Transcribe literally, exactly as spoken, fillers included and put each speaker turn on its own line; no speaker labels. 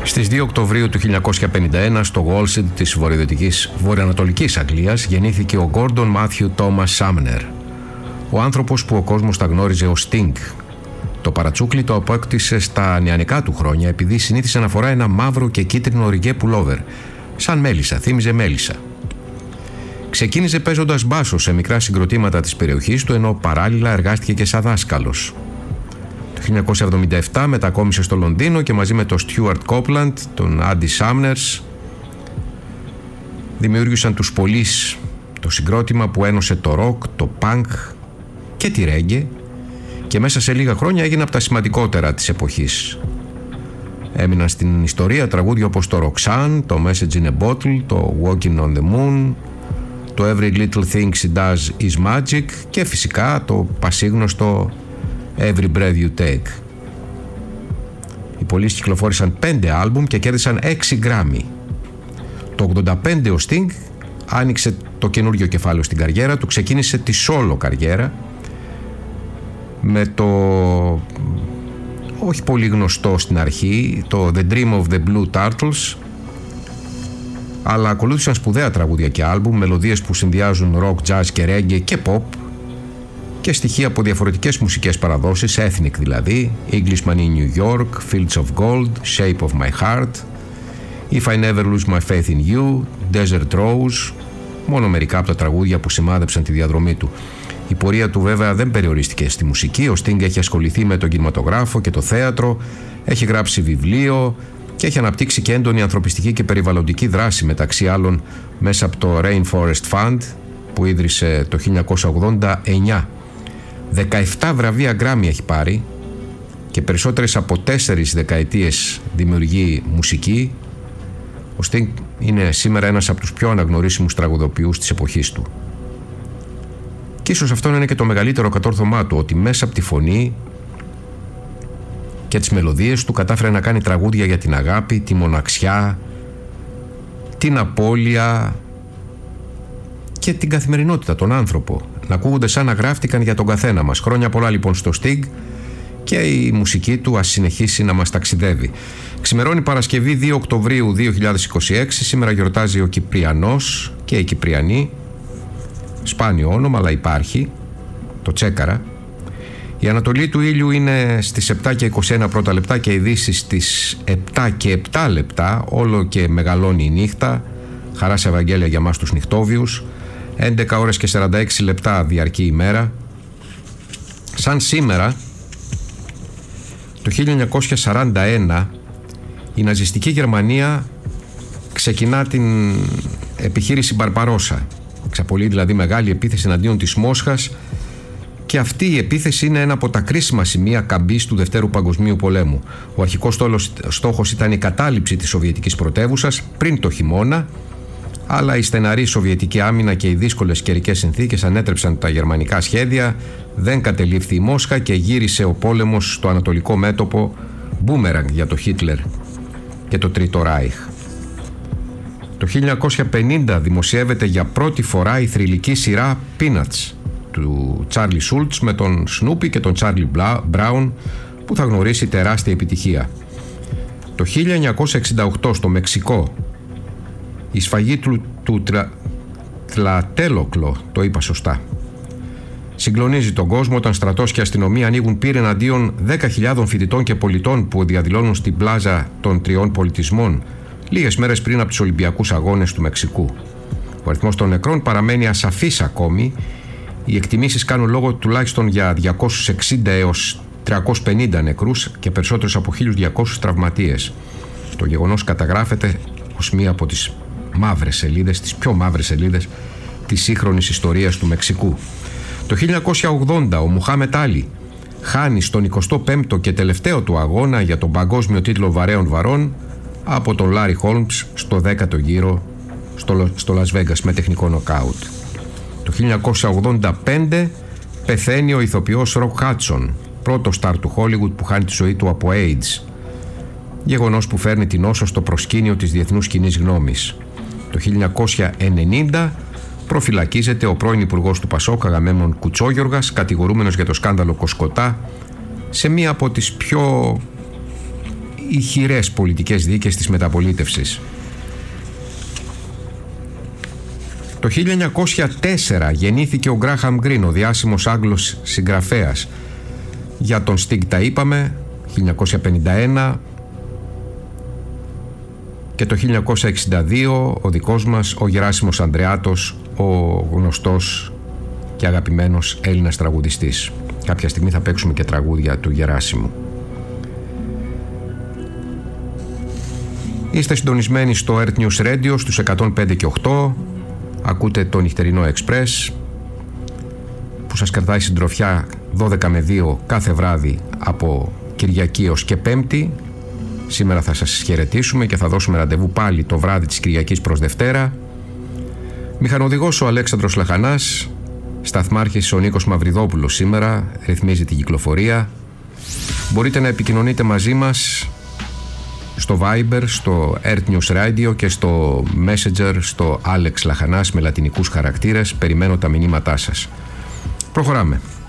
Στις δύο Οκτωβρίου του χίλια εννιακόσια πενήντα ένα στο Walsall της βορειοδυτικής βορειοανατολικής Αγγλίας γεννήθηκε ο Gordon Matthew Thomas Sumner, ο άνθρωπος που ο κόσμος τα γνώριζε ως Sting. Το παρατσούκλι το απόκτησε στα νεανικά του χρόνια επειδή συνήθισε να φορά ένα μαύρο και κίτρινο ριγέ πουλόβερ, σαν μέλισσα, θύμιζε μέλισσα. Ξεκίνησε παίζοντας μπάσο σε μικρά συγκροτήματα της περιοχής του, ενώ παράλληλα εργάστηκε και σαν δάσκαλος. Το χίλια εννιακόσια εβδομήντα επτά μετακόμισε στο Λονδίνο και μαζί με τον Stuart Copeland, τον Andy Summers, δημιούργησαν τους Police, το συγκρότημα που ένωσε το rock, το punk και τη reggae, και μέσα σε λίγα χρόνια έγινε από τα σημαντικότερα της εποχής. Έμειναν στην ιστορία τραγούδια όπως το Roxanne, το Message in a Bottle, το Walking on the Moon, το Every Little Thing She Does Is Magic και φυσικά το πασίγνωστο Every Breath You Take. Οι Police κυκλοφόρησαν πέντε άλμπουμ και κέρδισαν έξι Grammy. Το ογδόντα πέντε ο Sting άνοιξε το καινούργιο κεφάλαιο στην καριέρα του, ξεκίνησε τη solo καριέρα με το όχι πολύ γνωστό στην αρχή, το The Dream of the Blue Turtles, αλλά ακολούθησαν σπουδαία τραγούδια και άλμπουμ, μελωδίες που συνδυάζουν rock, jazz και reggae και pop και στοιχεία από διαφορετικές μουσικές παραδόσεις, ethnic δηλαδή, Englishman in New York, Fields of Gold, Shape of My Heart, If I Never Lose My Faith in You, Desert Rose, μόνο μερικά από τα τραγούδια που σημάδεψαν τη διαδρομή του. Η πορεία του βέβαια δεν περιορίστηκε στη μουσική. Ο Sting έχει ασχοληθεί με τον κινηματογράφο και το θέατρο, έχει γράψει βιβλίο και έχει αναπτύξει και έντονη ανθρωπιστική και περιβαλλοντική δράση, μεταξύ άλλων μέσα από το Rainforest Fund που ίδρυσε το χίλια εννιακόσια ογδόντα εννιά. δεκαεπτά βραβεία Grammy έχει πάρει και περισσότερες από τέσσερις δεκαετίες δημιουργεί μουσική. Ο Sting είναι σήμερα ένας από τους πιο αναγνωρίσιμους τραγουδοποιούς της εποχής του. Και ίσως αυτό είναι και το μεγαλύτερο κατόρθωμά του, ότι μέσα από τη φωνή και τις μελωδίες του κατάφερε να κάνει τραγούδια για την αγάπη, τη μοναξιά, την απώλεια και την καθημερινότητα, τον άνθρωπο. Να ακούγονται σαν να γράφτηκαν για τον καθένα μας. Χρόνια πολλά λοιπόν στο Sting και η μουσική του ας συνεχίσει να μας ταξιδεύει. Ξημερώνει Παρασκευή δύο Οκτωβρίου δύο χιλιάδες είκοσι έξι. Σήμερα γιορτάζει ο Κυπριανός και η Κυπριανή. Σπάνιο όνομα, αλλά υπάρχει. Το τσέκαρα. Η ανατολή του ήλιου είναι στις επτά και είκοσι ένα πρώτα λεπτά και η δύση στις επτά και επτά λεπτά. Όλο και μεγαλώνει η νύχτα. Χαρά σε Ευαγγέλια για μας τους νυχτόβιους. έντεκα ώρες και σαράντα έξι λεπτά διαρκεί η μέρα. Σαν σήμερα, το χίλια εννιακόσια σαράντα ένα, η ναζιστική Γερμανία ξεκινά την επιχείρηση Μπαρμπαρόσα. Εξαπολύει δηλαδή μεγάλη επίθεση εναντίον της Μόσχας, και αυτή η επίθεση είναι ένα από τα κρίσιμα σημεία καμπής του Δευτέρου Παγκοσμίου Πολέμου. Ο αρχικός στόχος ήταν η κατάληψη της Σοβιετικής πρωτεύουσας πριν το χειμώνα, αλλά η στεναρή Σοβιετική άμυνα και οι δύσκολες καιρικές συνθήκες ανέτρεψαν τα γερμανικά σχέδια, δεν κατελήφθη η Μόσχα και γύρισε ο πόλεμος στο ανατολικό μέτωπο μπούμεραγκ για το Χίτλερ και το Τρίτο Ράιχ. Το χίλια εννιακόσια πενήντα δημοσιεύεται για πρώτη φορά η θρυλική σειρά Peanuts του Τσάρλι Σούλτς με τον Σνούπι και τον Τσάρλι Μπράουν, που θα γνωρίσει τεράστια επιτυχία. Το χίλια εννιακόσια εξήντα οκτώ στο Μεξικό η σφαγή του, του τρα, Τλατέλοκλο, το είπα σωστά, συγκλονίζει τον κόσμο όταν στρατός και αστυνομία ανοίγουν πυρ εναντίον δέκα χιλιάδων φοιτητών και πολιτών που διαδηλώνουν στην πλάζα των Τριών Πολιτισμών λίγες μέρες πριν από τους Ολυμπιακούς Αγώνες του Μεξικού. Ο αριθμός των νεκρών παραμένει ασαφής ακόμη. Οι εκτιμήσεις κάνουν λόγο τουλάχιστον για διακόσιους εξήντα έως τριακόσιους πενήντα νεκρούς και περισσότερους από χίλιους διακόσιους τραυματίες. Το γεγονός καταγράφεται ως μία από τις μαύρες σελίδες, τις πιο μαύρες σελίδες της σύγχρονης ιστορίας του Μεξικού. Το χίλια εννιακόσια ογδόντα ο Μουχάμετ Άλι χάνει στον εικοστό πέμπτο και τελευταίο του αγώνα για τον παγκόσμιο τίτλο βαρέων βαρών από τον Λάρι Χόλμς στο δέκατο γύρο στο, στο Λας Βέγκας με τεχνικό νοκάουτ. Το χίλια εννιακόσια ογδόντα πέντε πεθαίνει ο ηθοποιός Ροκ Χάτσον, πρώτο στάρ του Χόλιγουτ που χάνει τη ζωή του από AIDS. Γεγονός που φέρνει την νόσο στο προσκήνιο της διεθνούς κοινής γνώμης. Το χίλια εννιακόσια ενενήντα προφυλακίζεται ο πρώην υπουργός του Πασόκ Αγαμέμνων Κουτσόγιοργας, κατηγορούμενος για το σκάνδαλο Κοσκοτά, σε μία από τις πιο ηχηρές πολιτικές δίκες της μεταπολίτευσης. Το χίλια εννιακόσια τέσσερα γεννήθηκε ο Γκράχαμ Γκριν, ο διάσημος Άγγλος συγγραφέας. Για τον Στιγκ τα είπαμε, χίλια εννιακόσια πενήντα ένα, και το χίλια εννιακόσια εξήντα δύο ο δικός μας, ο Γεράσιμος Ανδρεάτος, ο γνωστός και αγαπημένος Έλληνας τραγουδιστής. Κάποια στιγμή θα παίξουμε και τραγούδια του Γεράσιμου. Είστε συντονισμένοι στο Earth News Radio στους εκατόν πέντε και οκτώ. Ακούτε το νυχτερινό Express που σας κρατάει συντροφιά δώδεκα με δύο κάθε βράδυ από Κυριακή ως και Πέμπτη. Σήμερα θα σας χαιρετήσουμε και θα δώσουμε ραντεβού πάλι το βράδυ της Κυριακής προς Δευτέρα. Μηχανοδηγός ο Αλέξανδρος Λαχανάς, σταθμάρχης ο Νίκος Μαυριδόπουλος σήμερα, ρυθμίζει την κυκλοφορία. Μπορείτε να επικοινωνείτε μαζί μας στο Viber, στο Earth News Radio και στο Messenger, στο Alex Λαχανάς με λατινικούς χαρακτήρες. Περιμένω τα μηνύματά σας. Προχωράμε.